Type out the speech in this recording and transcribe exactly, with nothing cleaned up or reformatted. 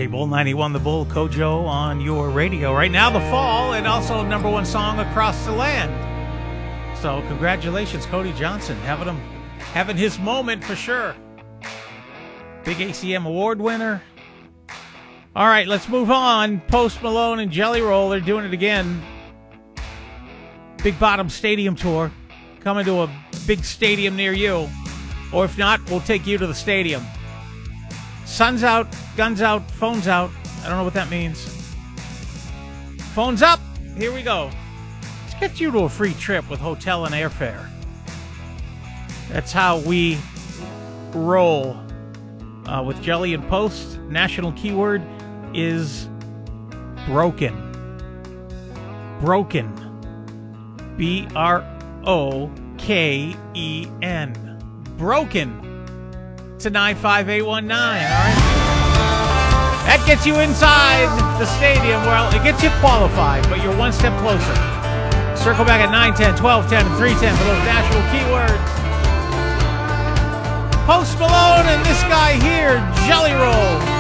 K-Bull ninety-one The Bull, Kojo on your radio. Right now, The Fall, and also number one song across the land. So congratulations, Cody Johnson, having him, having his moment for sure. Big A C M award winner. All right, let's move on. Post Malone and Jelly Roll, they're doing it again. Big Bottom Stadium Tour, coming to a big stadium near you. Or if not, we'll take you to the stadium. Sun's out, guns out, phones out. I don't know what that means. Phones up. Here we go. Let's get you to a free trip with hotel and airfare. That's how we roll. Uh, with Jelly and Post, national keyword is broken. Broken. B R O K E N. Broken. To nine five eight one nine, all right? That gets you inside the stadium. Well, it gets you qualified, but you're one step closer. Circle back at nine ten, twelve ten, and three ten for those national keywords. Post Malone and this guy here, Jelly Roll.